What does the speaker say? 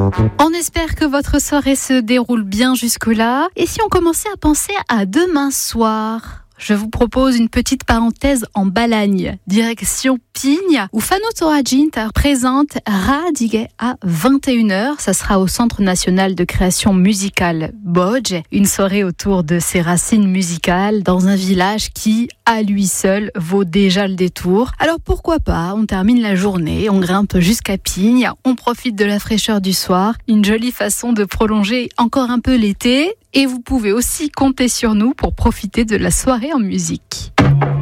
On espère que votre soirée se déroule bien jusque-là. Et si on commençait à penser à demain soir ? Je vous propose une petite parenthèse en Balagne, direction Pigne, où Fano Toragint présente Radige à 21h. Ça sera au Centre national de création musicale Bodge. Une soirée autour de ses racines musicales dans un village qui, à lui seul, vaut déjà le détour. Alors pourquoi pas, on termine la journée, on grimpe jusqu'à Pigne, on profite de la fraîcheur du soir. Une jolie façon de prolonger encore un peu l'été. Et vous pouvez aussi compter sur nous pour profiter de la soirée en musique.